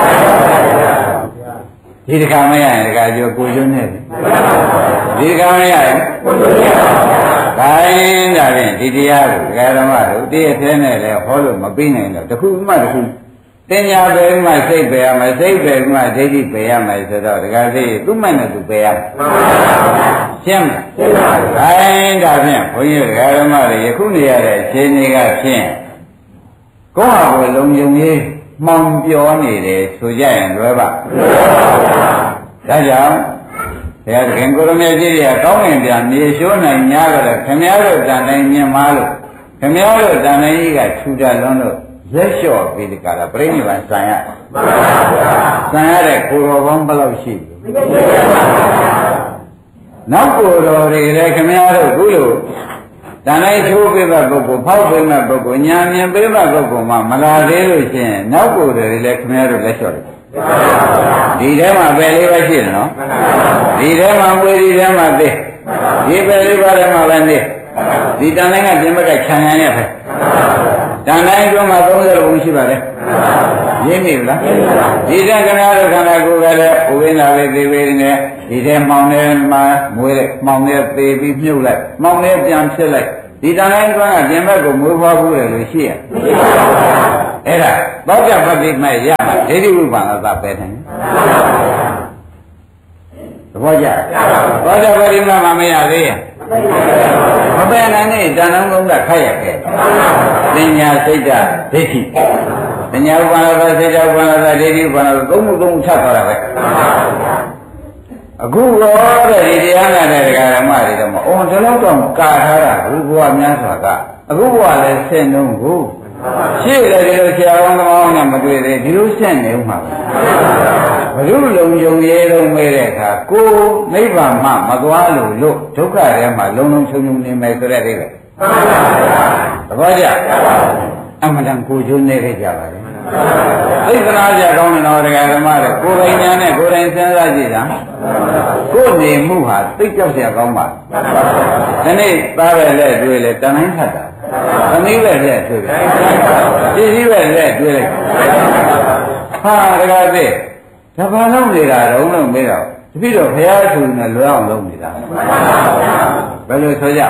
ဒီတခါမရရင်တခါကျော်ကိုကျွန်းနေတယ်ဒီတခါမရရင်ကိုကျွန်းနေပါဘူးဒါရင်ဒါဖြင့်ဒီတရားကိုဒကာဓမ္မတို့တည့်ထဲနဲ့လည်းဟောလို့မပြီးနိုင်တော့တခုမှတခုတင်ညာပဲမှစိတ်ပဲရမယ်စိတ်ပဲမှဒိဋ္ဌိပဲရမယ်ဆိုတော့ဒကာသိသူ့မှန်နဲ့သူပဲရမယ်ရှင်းမလားရှင်းပါဘူးဒါရင်ဒါဖြင့်ဘုန်းကြီးဒကာဓမ္မတွေယခုနေရတဲ့ခြေနေကဖြင့်ကိုယ့်ဟာကိုယ်လုံယုံရေးမှောင်ပြောနေတယ်ဆိုကြရင်လွယ်ပါဒါကြောင့်ဘုရားသခင်ကိုရမေကြီးတွေကကောင်းငင်ပြန်မြေရှိုးနိုင်များကြတယ်ခင်ဗျားတို့တန်တိုင်းမြင်မာလို့ခင်ဗျားတို့တန်တိုင်းကြီးကထူတာလွန်းလို့ရက်လျှော့ပြီးဒီကရာပြိဋိဘံဆံရဆံရတဲ့ကိုယ်တော်ကောင်းဘယ်လောက်ရှိနောက်ကိုယ်တော်တွေလည်းခင်ဗျားတို့ခုလိုတန်တိုင်းချိုးပေးတဲ့ပုဂ္ဂိုလ်ဖောက်ပေးတဲ့ပုဂ္ဂိုလ်ညာမြင်ပေးတဲ့ပုဂ္ဂိုလ်မှမလာသေးလို့ရှိရင်နောက်ကိုယ်တော်တွေလည်းခင်ဗျားတို့လက်လျှော့တယ်ဒီထဲမှာပဲလေးပဲရှိတယ်နော်ဒီထဲမှာဝေဒီထဲမှာသိဒီပဲလေးပါးထဲမှာပဲနေဒီတန်တိုင်းကပြင်ဘက်ကခြံရံရပဲတန်တိုင်းကျွန်းမှာ30ဘုံရှိပါတယ်ရင်းနေလားဒီတဲ့ခဏတို့ခန္ဓာကိုယ်ကလည်းဥဝိနာပဲသေးသေးနဲ့ဒီထဲမှောင်ထဲမှာမွေးတဲ့မှောင်ထဲသေးပြီးမြုပ်လိုက်မှောင်ထဲပြန်ဖြစ်လိုက်ဒီတန်တိုင်းကျွန်းကပြင်ဘက်ကိုမွေးဖွားဘူးလေလို့ရှိရအဲ့ဒါသောကြပတိမဲ့ရမှာဒိဋ္ဌိဝိပ္ပန္နသပဲတယ်သဘောကျသောကြပတိမဲ့မမရသေးရဲ့မပဲနိုင်နဲ့တဏ္ဍလုံးကခိုက်ရခဲ့ပညာစိတ်ဓာတ်ဒိဋ္ဌိပညာဥပါဒသစိတ်ဓာတ်ဥပါဒသဒိဋ္ဌိဥပါဒသသုံးခုထပ်သွားတာပဲအခုရောတဲ့ဒီတရားနာတဲ့ဒကာဓမ္မတွေတော့အော်ဒီလောက်တော့ကာထားတာဘုရားများစွာကအခုဘဝလည်းဆင်းနှုံးကိုရှေ့လည်းဒီလိုဆရာကောင်းသမားနဲ့မတွေ့သေးဒီလိုရှင်းနေဦးမှာဘုရုလုံယုံရဲလုံးမဲတဲ့အခါကိုနိဗ္ဗာန်မှမသွားလို့ဒုက္ခထဲမှာလုံလုံချုံချုံနေမယ်ဆိုတဲ့အိဗယ်သဘောကျအမှန်တန်ကိုကျိုးနေခဲ့ကြပါလေသိက္ခာကြကောင်းတဲ့တော်တရားဓမ္မတွေကိုယ်တိုင်ညာနဲ့ကိုယ်တိုင်စဉ်းစားကြည့်တာကိုယ်နေမှုဟာသိကြောက်เสียကောင်းပါဒီနေ့သားပဲလက်တွေ့လဲတန်တိုင်းထပ်တာသမီးပဲလက်တွေ့ပဲပစ္စည်းပဲလက်တွေ့လိုက်ဟာတကားသိဒါဘာလို့နေတာတော့လို့မေးတော့တပည့်တော်ဘုရားဆိုနေလွယ်အောင်လုပ်နေတာဘယ်လိုဆိုကြ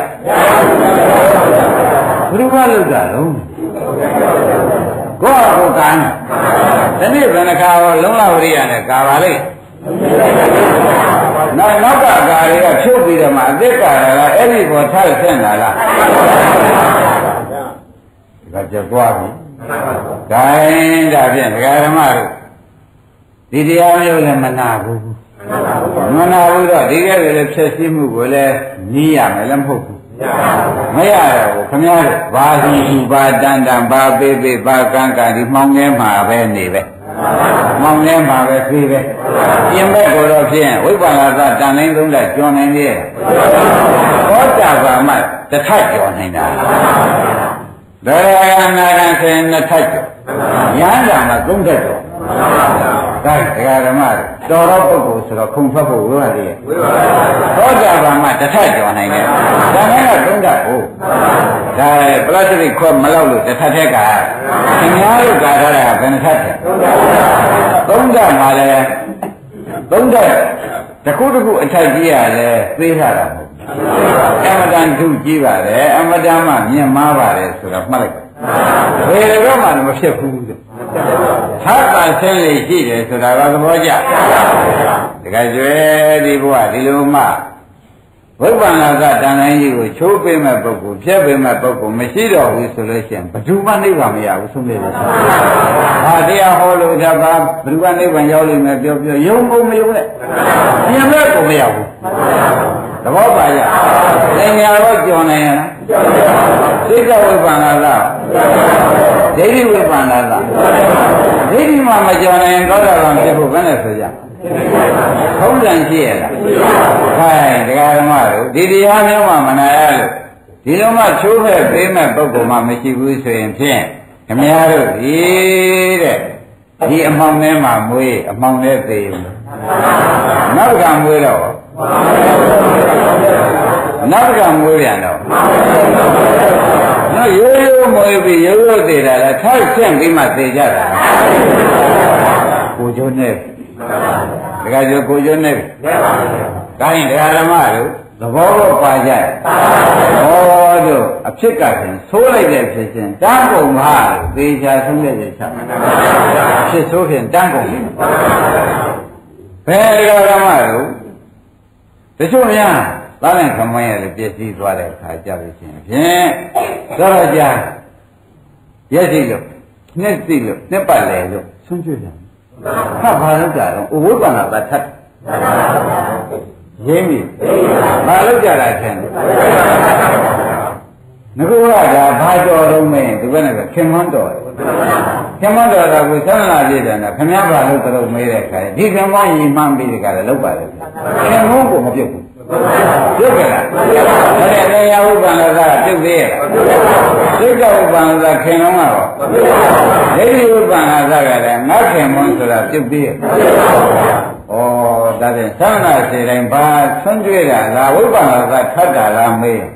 ဘုရားလုပ်တာလုံးကိုယ့်ကိုယ်ကံဒီနေ့ဘယ်နှခါရောလုံးလဝရိယနဲ့ကာပါလိမ့်နောက်ကကာတွေကဖြုတ်ပြီးတော့မှအသက်ကာရကအဲ့ဒီပေါ်ထားဆင့်လာလားဒါကြွားပြီဂိုင်းဒါဖြင့်ဒကာဓမ္မတို့ဒီတရားမျိုးလည်းမနာဘူးမနာဘူးတော့ဒီကဲလည်းဖြည့်ရှင်းမှုကိုလည်းနီးရမယ်လည်းမဟုတ်ဘူးမရတော့ခမည်းတော်ဘာစီစီဘာတန်တန်ဘာပေးပေးဘာကန်းကန်းဒီမှောင်ထဲမှာပဲနေပဲမှောင်ထဲမှာပဲပြေးပဲပြင်ဘက်ကိုတော့ဖြင့်ဝိပ္ပန္နသတန်တိုင်းသုံးလက်ကျွမ်းနိုင်ရဲ့ဘောတာပါမှတစ်ထပ်ကျော်နိုင်တာဒရဂနာရခေနှစ်ထပ်ကျော်ရဟန္တာမှာသုံးထပ်ကျော်ဒါတရားဓမ္မတော်တော့ပုဂ္ဂိုလ်ဆိုတော့ခုံဖတ်ဖို့ဝိပါလေသောတာပန်မှာတစ်ထပ်ကျော်နိုင်တယ်ဒါနဲ့ကသုံးထပ်ကိုဒါပလတ်စတစ်ခွက်မလောက်လို့တစ်ထပ်ထက်ကခင်ဗျားတို့ကာထားတာဘယ်နှထပ်လဲသုံးထပ်မှာလဲသုံးထပ်တစ်ခုတစ်ခုအထက်ကြီးရလဲသေးထားတာမဟုတ်အမတန်ထုကြီးပါတယ်အမတန်မှမြင်မားပါတယ်ဆိုတော့မှတ်လိုက်ဘယ်တော့မှမဖြစ်ဘူးတဲ့သာသာဆင်းလေရှိတယ်ဆိုတာကသဘောကျတကယ်ကျွဲဒီဘုရားဒီလိုမှဝိပ္ပန္နကတန်တိုင်းကြီးကိုချိုးပေးမဲ့ပုဂ္ဂိုလ်ဖြတ်ပေးမဲ့ပုဂ္ဂိုလ်မရှိတော့ဘူးဆိုလို့ရှိရင်ဘယ်သူမှနိဗ္ဗာန်မရဘူးဆုံးဖြတ်တယ်ဟာတရားဟောလို့ဒါပါဘယ်သူကနိဗ္ဗာန်ရောက်လိမ့်မယ်ပြောယုံဖို့မယုံနဲ့ပြင်မဲ့ကိုမရဘူးသဘောပါကြ။သင်ညာတော့ကြော်နိုင်ရလား။သိက္ခာဝိပ္ပန္နလား။ဒိဋ္ဌိဝိပ္ပန္နလား။ဒိဋ္ဌိမှမကြော်နိုင်ရင်သောတာပန်ဖြစ်ဖို့ဘယ်နဲ့ဆိုကြ။ထုံးစံရှိရလား။ခိုင်းတရားဓမ္မတို့ဒီတရားမျိုးမှမနာရလို့ဒီလိုမှချိုးဖက်ပေးမဲ့ပုဂ္ဂိုလ်မှမရှိဘူးဆိုရင်ဖြင့်ခမည်းတော်ဒီတဲ့ဒီအမှောင်ထဲမှာမွေးအမှောင်ထဲသေးဘူး။နောက်ကမွေးတော့နောက်ကမွေးပြန်တော့နော်ရိုးရိုးမွေးပြီးရိုးရိုးသေးတာလားထောက်ဆင့်ပြီးမှသေကြတာကိုကျိုးနဲ့တခါကျကိုကျိုးနဲ့ဒါရင်တရားဓမ္မတို့သဘောကိုပါကြတယ်ဟောတို့အဖြစ်ကဆိုဆိုးလိုက်တဲ့ဖြစ်ချင်းတန်းကုန်ပါသေချာဆုံးတဲ့ချက်ဖြစ်ဆိုးဖြင့်တန်းကုန်ပြီဘယ်တရားဓမ္မတို့တချို့များသားနဲ့ခမင်းရလေပြည့်စည်သွားတဲ့အခါကြလို့ချင်းဖြင့်တော့ကြာရက်စီလို့နှစ်စီလို့နှစ်ပတ်လေလို့ဆွန့်ကျွေးတယ်ခါဘာလို့ကြတော့ဝိပဿနာသတ်ထပ်ရင်းပြီဘာလို့ကြတာထင်လဲငါကဘာတော်တော့မင်းဒီဘက်နဲ့ခင်မွန်းတော်ခင်မွန်းတော်ကကိုသန္လာပြည့်တယ်နော်ခင်ဗျားဘာလို့တော်မေးတဲ့ခါဒီခင်မွန်းရီမှန်းပြီးဒီကလည်းလောက်ပါလေခင်မွန်းကိုမပြုတ်ဘူးပြုတ်ကြလားအဲ့ဒါနေရာဥပ္ပန္နကပြုတ်သေးရဲ့သိက္ခာဥပ္ပန္နကခင်လုံးကတော့ဒိဋ္ဌိဥပ္ပန္နကလည်းငါခင်မွန်းဆိုတာပြုတ်သေးရဲ့ဩဒါဖြင့်သန္နာစေတိုင်းဘာဆွန့်ကျွေးတာလားဝိပ္ပန္နကထပ်တာလားမေး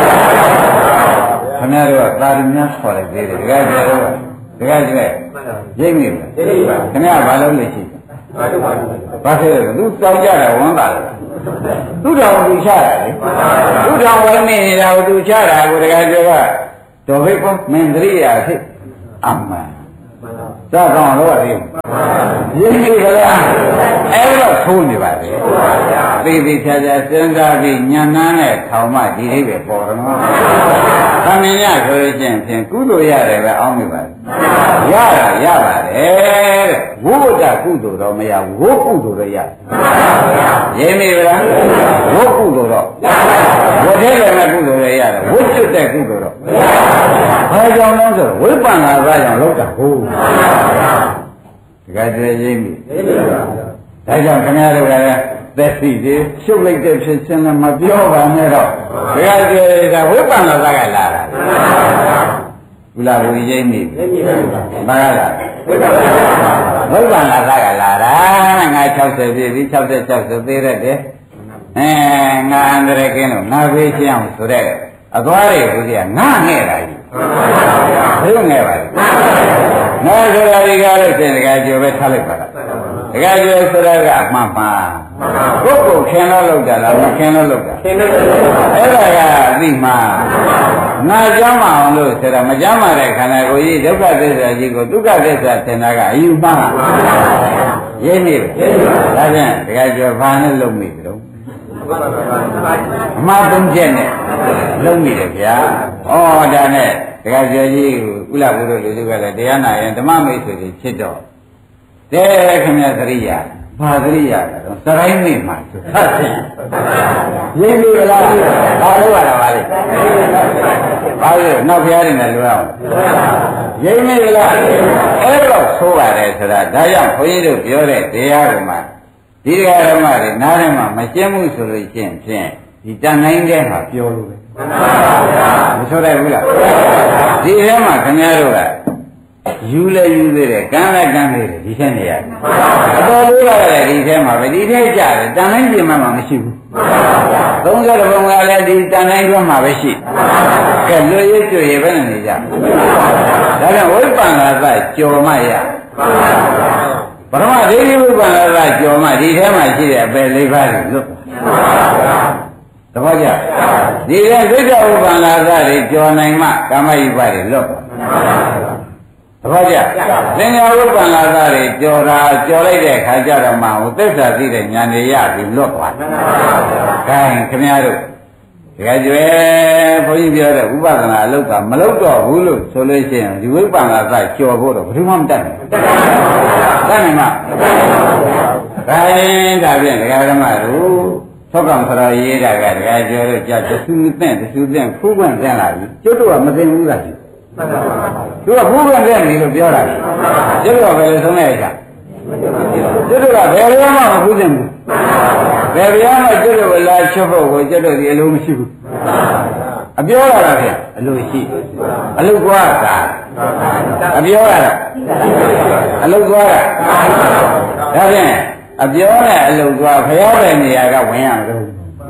ခင်ဗျားတို့ကသာရများခေါ်လိုက်သေးတယ်တကယ်ကျတော့တကယ်ကျဲရိပ်မိလားခင်ဗျားဘာလုပ်လို့ရှိဘာဖြစ်လဲသူတောင်းကြတာဝမ်းသာတယ်သူတော်သူချတာလေသူတော်ဝိနေနေတာကိုသူချတာကိုတကယ်ကျတော့တော်ဘိတ်ကမင်းသရိယာဖြစ်အမှန်သာကောင်တော့ရင်းရင်းပြီလားအဲ့တော့ထိုးနေပါလေသိသိချာချာစဉ်းစားပြီးညံနှမ်းနဲ့ထောင်မှဒီလေးပဲပေါ်တော့။သမင်ရဆိုလို့ချင်းဖြင့်ကုသိုလ်ရတယ်ပဲအောင်းမိပါလေ။ရတာရပါတယ်တဲ့။ဝိဝတ္တကုသိုလ်တော့မရဝိကုသိုလ်တော့ရတယ်။ရင်းပြီလားဝိကုသိုလ်တော့ဝိထဲလည်းကုသိုလ်လည်းရတယ်ဝိကျွတ်တဲ့ကုသိုလ်တော့ဘာကြောင့်လဲဆိုဝိပန္နာကကြောင့်လောက်တာဟုတ်။ဒါကြတဲ့ရင်းပြီ။ဒါကြောင့်ခင်ဗျားတို့ကလည်းသက်စီသေးရှုပ်လိုက်တဲ့ဖြစ်ချင်းလည်းမပြောပါနဲ့တော့ဘယ်ကကျေတာဝိပန္နသာကလာတာဘုလားဘုရားနေပြီဘာကလာဝိပန္နသာကလာတာငါ60ပြည့်ပြီ66ဆိုသေးရတယ်ငါအန္တရာယ်ကင်းလို့ငါဖေးရှင်းအောင်ဆိုတဲ့အသွားတွေဘုရားငါငဲ့တာကြီးဘယ်လိုငဲ့ပါလဲငါဆိုတာဒီကားလို့ရှင်တကယ်ကြိုပဲထားလိုက်ပါလားတကယ်ကြိုဆိုတာကအမှန်ပါကိုယ့်ကိုခင်လို့လုပ်တာလားမခင်လို့လုပ်တာခင်လို့အဲ့ဒါကအသိမှငါကြမ်းမအောင်လို့ဆိုတာမကြမ်းပါတဲ့ခန္ဓာကိုယ်ကြီးဒုက္ခသစ္စာကြီးကိုဒုက္ခသစ္စာသင်တာကအယူမှရင်းနေဒါဖြင့်တကယ်ကြိုဘာနဲ့လုပ်မိကြတော့အမှားသုံးချက်နဲ့လုံးမိတယ်ဗျာဩဒါနဲ့တကယ်ကြိုကြီးကုလဘုရားလူစုကလည်းတရားနာရင်ဓမ္မမိတ်ဆွေတွေဖြစ်တော့တဲ့ခင်ဗျာသရိယာဘာသရိယာလဲတော့သရိုင်းမိမှာဆိုသတ်ရှင်ရင်းပြီလားဘာလို့ရတာပါလဲဘာလို့နောက်ဖျားနေတယ်လို့ရအောင်ရင်းပြီလားအဲ့တော့ဆိုပါတယ်ဆိုတာဒါကြောင့်ခွန်ကြီးတို့ပြောတဲ့တရားကမှဒီတရားဓမ္မတွေနားထဲမှာမရှင်းဘူးဆိုလို့ရှိရင်ဖြင့်ဒီတန်တိုင်းထဲမှာပြောလို့ပဲမဆိုလိုက်ဘူးလားဒီထဲမှာခင်ဗျားတို့ကယူလဲယူသေးတယ်ကမ်းလဲကမ်းသေးတယ်ဒီထဲနေရတယ်အတော်လေးကလည်းဒီထဲမှာပဲဒီထဲကြတယ်တန်တိုင်းပြင်မှမရှိဘူး30ဘုံကလည်းဒီတန်တိုင်းတွင်းမှာပဲရှိကဲလွတ်ရကျွရပဲနေကြဒါကြောင့်ဝိပ္ပန္နသကြော်မှရပရမဒိဋ္ဌိဝိပ္ပန္နသကြော်မှဒီထဲမှာရှိတဲ့အပေလေးပါးကိုလွတ်သဘောကျဒီထဲသိက္ခာဥပ္ပန္နသတွေကြော်နိုင်မှကာမယုပတွေလွတ်ပါသဘောကျသင်္ဃာဝိပ္ပန္နသတွေကြော်တာကြော်လိုက်တဲ့ခါကျတော့မှဟိုသစ္စာသိတဲ့ဉာဏ်တွေရပြီးလွတ်သွားတယ်။ဒါရင်ခင်ဗျားတို့တကယ်ကျွဲဘုန်းကြီးပြောတဲ့ဥပဒနာအလုပ်ကမလုပ်တော့ဘူးလို့ဆိုလို့ရှိရင်ဒီဝိပ္ပန္နသကြော်ဖို့တော့ဘယ်သူမှမတတ်ဘူး။တတ်နိုင်မှာ။ဒါရင်ဒါဖြင့်ဒကာဓမ္မတို့သောကံဖရာရေးတာကဒကာကျော်တို့ကြာတဆူသင့်ဖူးပွင့်သင့်လာပြီ။ကျွတ်တော့မသိဘူးလားဒီ။သူကဖူးပွင့်သင့်ပြီလို့ပြောတာ။ကျွတ်တော့ပဲဆုံးလိုက်ကြ။ကျွတ်တော့ဘယ်လိုမှမဖူးသင့်ဘူး။ဘယ်လိုမှကျွတ်တော့လာချုပ်ဖို့ကိုကျွတ်တော့ဒီအလုံးမရှိဘူး။အပြောရတာဖြင့်အလိုရှိ။အလုကွာတာ။အပြောရတာအလုကွာတာ။ဒါဖြင့်အပြောနဲ့အလုပ်သွားဖျားတဲ့နေရာကဝင်ရလို့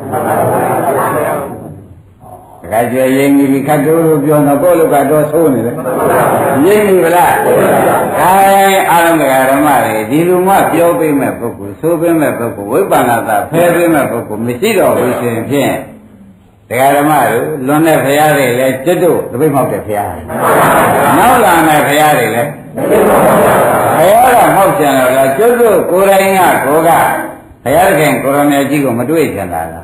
တခါကျွေးရင်းကြီးခတ်တိုးလို့ပြောတော့ကိုယ့်လူကတော့သိုးနေတယ်ရင်းပြီဗလားအဲအားလုံးကဓမ္မတွေဒီလူမှပြောပေးမဲ့ပုဂ္ဂိုလ်သိုးပေးမဲ့ပုဂ္ဂိုလ်ဝိပဿနာသာဖယ်ပေးမဲ့ပုဂ္ဂိုလ်မရှိတော့ဘူးဆိုရင်ဖြင့်တရားဓမ္မတို့လွန်တဲ့ဖရာတွေလည်းကျွတ်တို့တပိတ်မောက်တဲ့ဖရာနောက်လာတဲ့ဖရာတွေလည်းဖရာကမောက်ချင်တော့လားကျွတ်တို့ကိုယ်တိုင်ကကိုကဘုရားခင်ကိုရမေကြီးကိုမတွေ့ချင်တာလား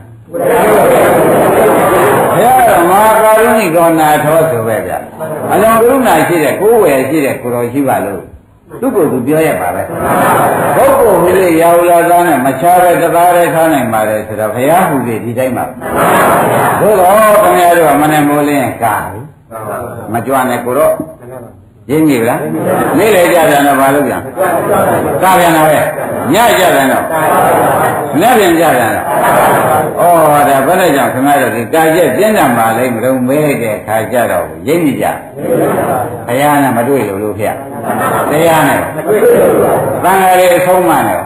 ဘုရားကမဟာကာရုဏိကောနာထောဆိုပဲဗျအလုံးကရုဏာရှိတဲ့ကိုယ်ဝယ်ရှိတဲ့ကိုတော်ရှိပါလို့သူ့ကိုယ်သူပြောရပါပဲပုဂ္ဂိုလ်ဟူလေရာဟုလာသားနဲ့မချားတဲ့တရားတွေထားနိုင်ပါတယ်ဆိုတော့ဘုရားဟူလေဒီတိုင်းပါသို့တော့ခင်ဗျားတို့ကမနဲ့မိုးလင်းကာမကြွနဲ့ကိုတော့ရင်းပြီလားနေ့လေကြတယ်တော့ဘာလို့ပြန်ကာပြန်လာပဲညကြတယ်တော့လက်ပြန်ကြတယ်တော့ဩဒါဘယ်နဲ့ကြောင့်ခင်ဗျားတို့ဒီကာချက်ပြင်းတာမှလည်းမလုံးမဲတဲ့ခါကြတော့ရင်းပြီကြဘုရားနဲ့မတွေ့လို့ဖေတရားနဲ့သံဃာတွေအဆုံးမနဲ့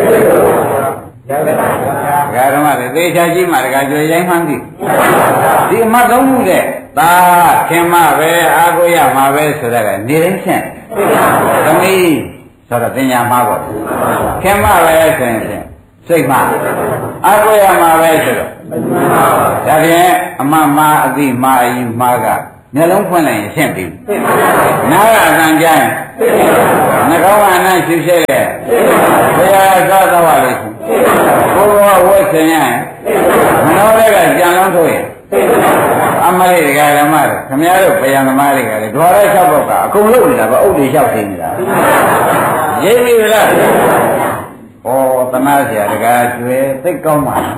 ဓမ္မတွေသေချာကြီးမှတကကြွယ်ရိုင်းမှန်းသိဒီအမှတ်သုံးမှုတဲ့သာခင်မပဲအာကိုရမှာပဲဆိုတာကနေတိုင်းဖြင့်သမီးဆိုတော့တင်ညာမှာပေါ့ခင်မပဲဆိုရင်ဖြင့်စိတ်မှအာကိုရမှာပဲဆိုတော့ဒါဖြင့်အမှမအသိမအယူမှာကမျက်လုံးဖွင့်လိုက်ရင်ရှင်းပြီနားကအတန်ကြရင်နှာခေါင်းကအနံ့ရှူရှဲရဲ့ဘုရားသောတော်ပါလို့ဘုရားဝတ်ဆင်ရင်မနောတွေကကြံလုံးထုတ်ရင်အမလေးတွေကဓမ္မတွေခမည်းတော်ဗျာသမားတွေကလည်းဓေါ်ရ၆ဘောကအကုန်လုံးနေတာပဲအုတ်တွေလျှောက်သိနေတာရိပ်ပြီလားဩသနာเสียတကားကျွဲသိကောင်းပါလား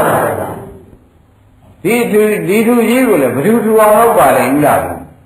ဒီသူကြီးကိုလည်းဘယ်သူထူအောင်လုပ်ပါလဲဥလား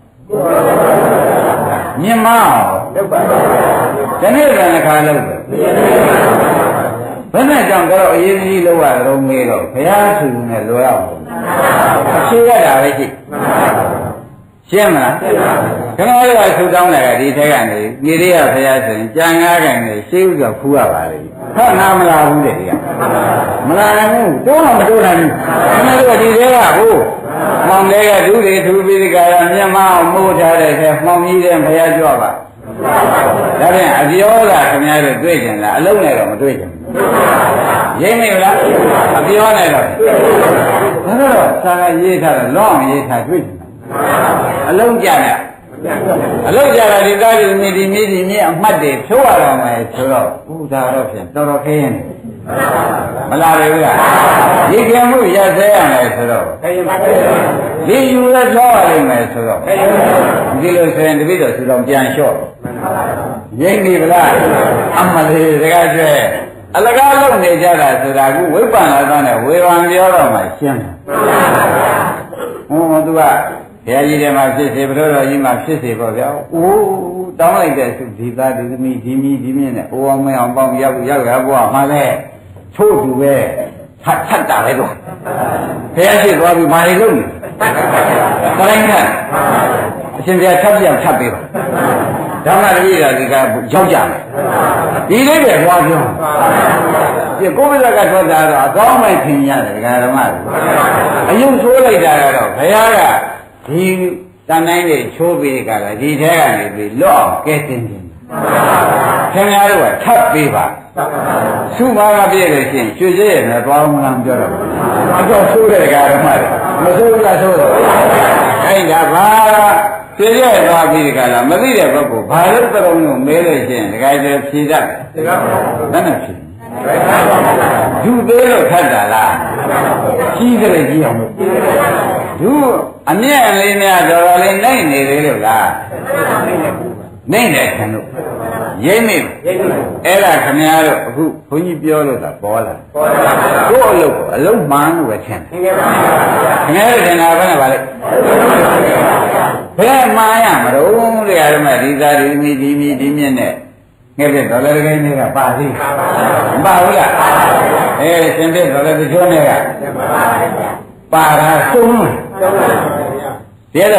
မြင်မအောင်လုပ်ပါဒီနေ့ကလည်းခါလုပ်တယ်ဘယ်နဲ့ကြောင့်တော့အရေးကြီးလို့ရတော့မေးတော့ဘုရားသူနဲ့လွယ်အောင်ရှင်းရတာပဲရှိရှင်းမလားခင်ဗျားတို့ကဆူတောင်းတယ်ကဒီထက်ကနေညီလေးရဘုရားဆိုရင်ကြံငါးကန်နဲ့ရှင်းဥစွာဖူးရပါလေဟုတ်နာမလားဘူးတဲ့ဒီကမလားဘူးတိုးတော့မတိုးနိုင်ဘူးခင်ဗျားတို့ကဒီထဲကဟိုမောင်လေးကဒုတွေထူပြီးဒီကရမြတ်မအောင်မိုးထားတဲ့ထဲမှောင်ကြီးတဲ့ဘုရားကြွပါဒါဖြင့်အပြောတာခင်ဗျားတို့တွေ့ကြလားအလုံးနဲ့တော့မတွေ့ကြဘူးရင်းမိလားအပြောနဲ့တော့ဒါတော့စာရေးထားတယ်လောင်းရေးထားတွေ့ကြအလုံးကြတယ်အလုံးကြတာဒီသားဒီမိဒီမိဒီမိအမှတ်တွေဖြိုးရတော့မယ်ဆိုတော့ဥဒါတော့ဖြင့်တော်တော်ခင်းနေမလားလေဗျာဒီခင်မှုရဆဲရမယ်ဆိုတော့ဒီယူရသွားရလိမ့်မယ်ဆိုတော့ဒီလိုဆိုရင်တပိတော့သူတော်ပြန်လျှော့ရင်းနေဗလားအမလေးတကားကျဲအလကားလုပ်နေကြတာဆိုတာကဝိပ္ပန္နသောနဲ့ဝေဝံပြောတော့မှရှင်းတယ်ဟောသူကဘုရားကြီးထဲမှာဖြစ်စေဘုရားတော်ကြီးမှာဖြစ်စေပေါ့ဗျာအိုးတောင်းလိုက်တဲ့သူဒီသားဒီသမီးဒီမိဒီမြင့်နဲ့အိုးအောင်မအောင်ပေါင်းရောက်ရဘွားမှာလဲထို့သူပဲထတ်တာပဲတော့ဘုရားရှိသွားပြီမာရီလုံးနေတိုင်းကအရှင်ဘုရားထပ်ပြောင်းထပ်ပေးပါဓမ္မတတိယဒီကရောက်ကြမယ်ဒီလေးပဲသွားပြောဒီကိုယ်ကထွက်တာတော့အကောင်းမှထင်ရတယ်ဒကာဓမ္မတွေအယုံဆိုးလိုက်တာကတော့ဘုရားကဒီတန်တိုင်းတွေချိုးပြီးကြတာဒီထဲကနေပြီးလော့ကဲတင်တယ်ခင်ဗျားတို့ကထပ်ပေးပါသူ့ဘာကပြည့်လို့ရှိရင်ရွှေစဲရနဲ့သွားမလားပြောတော့အတော့ဆိုးတဲ့ဒကာဓမ္မတွေမဆိုးဘူးလားဆိုးတော့အဲ့ဒါဘာဖြေရသွားပြီးဒီကလာမသိတဲ့ဘက်ကိုဘာလို့တုံးလို့မဲလို့ရှိရင်ဒကာကျဖြေတတ်တယ်ဘယ်နဲ့ဖြေသူသေးလို့ထပ်တာလားကြီးတယ်ကြီးအောင်လို့သူအမြဲလေးများတော်တော်လေးနိုင်နေသေးလို့လားနိုင်တယ်ခင်ဗျရိမ့်မိအဲ့ဒါခင်ဗျားတို့အခုဘုန်းကြီးပြောလို့သာပေါ်လာကိုယ့်အလုပ်မှန်လို့ပဲထင်တယ်ခင်ဗျားတို့ထင်တာဘယ်နဲ့ပါလဲဘယ်မှန်ရမလို့တရားဓမ္မဒီသားဒီမိဒီမိဒီမြင့်နဲ့ငဲ့တဲ့ဒေါ်လာကိန်းတွေကပါသေးမပါဘူးလားရှင်တဲ့ဒေါ်လာတချို့နဲ့ကပါတာသုံးတယ်ဒါတော့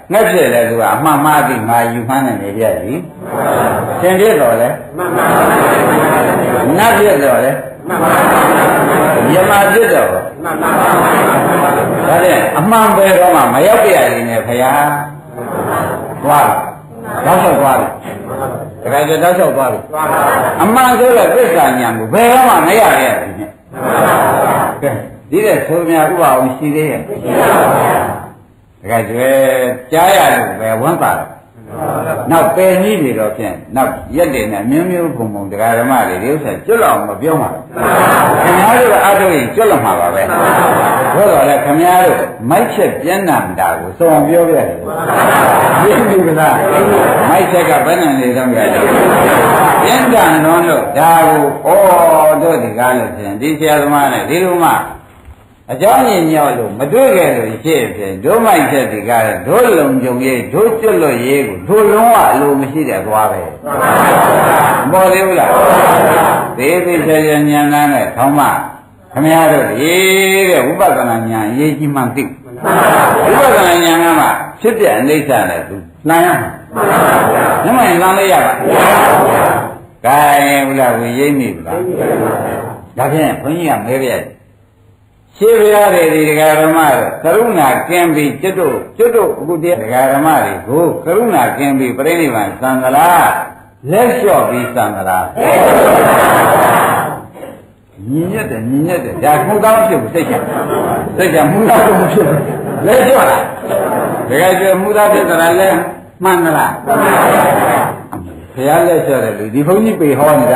ငှက်ဖြစ်လဲသူကအမှန်မှားပြီးငါယူမှန်းနေပြပြီသင်ဖြစ်တော့လဲနတ်ဖြစ်တော့လဲယမဖြစ်တော့ဒါနဲ့အမှန်ပဲတော့မှမရောက်ပြရည်နဲ့ဖရာသွားတော့ဆောက်သွားတယ်တခါကျတော့ဆောက်သွားတယ်အမှန်ဆိုတော့သစ္စာဉာဏ်ကိုဘယ်တော့မှမရရဘူးနဲ့ကဲဒီတဲ့ဆိုမြဥပအောင်ရှိသေးရဲ့ရှိပါဘူးတခါကျွဲကြားရလို့ပဲဝမ်းသာတယ်နောက်ပယ်ကြီးတွေတော့ဖြင့်နောက်ရက်တွေနဲ့မျိုးမျိုးပုံပုံတရားဓမ္မတွေဒီဥစ္စာကျွတ်လောက်မပြောမှာခင်ဗျားတို့အားထုတ်ရင်ကျွတ်လောက်မှာပါပဲဘို့တော်လည်းခင်ဗျားတို့မိုက်ချက်ပြန်နာတာကိုစုံပြောပြတယ်သိပြီကလားမိုက်ချက်ကဘယ်နဲ့နေတော့ကြတယ်ပြန်တန်တော့လို့ဒါကိုဩတို့ဒီကားလို့ဖြင့်ဒီဆရာသမားနဲ့ဒီလိုမှအကြောင်းရင်းမြောက်လို့မတွေ့ခဲ့လို့ရှိဖြစ်ဒုမိုက်ချက်ဒီကားဒုလုံကြုံရေးဒုကျွတ်လွတ်ရေးကိုဒုလုံးဝအလိုမရှိတဲ့သွားပဲမပေါ်သေးဘူးလားသေးသေးချာချာဉာဏ်သားနဲ့ထောင်းမခမရတို့ရေးတဲ့ဝိပဿနာဉာဏ်အရေးကြီးမှသိဝိပဿနာဉာဏ်ကမှဖြစ်ပြအိဋ္ဌာနဲ့သူနှံရမှာမမှန်လမ်းလေးရပါကဲဘုရားဝိရိမ့်မိဗလားဒါဖြင့်ဘုန်းကြီးကမဲပြရှင်းပြရတယ်ဒီဒကာဓမ္မတို့ကရုဏာကင်းပြီးကျွတ်တို့အခုတည်းဒကာဓမ္မတွေကိုကရုဏာကင်းပြီးပြိဋိဘံသံဃာလက်လျှော့ပြီးသံဃာညီညက်တယ်ဒါမှုသားဖြစ်ဘူးစိတ်ချမှုသားမဖြစ်ဘူးလက်လျှော့လားဒကာကျွမှုသားဖြစ်တာလဲမှန်သလားဘုရားလက်လျှော့တယ်လူဒီဘုန်းကြီးပေဟောနေတာ